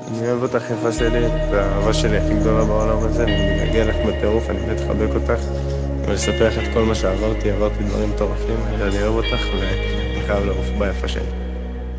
אני אוהב אותך יפה שלי, את האהבה שלי הכי גדולה בעולם הזה, אני מתגעגע לך בטירוף, אני מת לחבק אותך ולספר לך את כל מה שעברתי, עברתי דברים מטורפים, אני אוהב אותך ואני חייב לעוף ביפה שלי.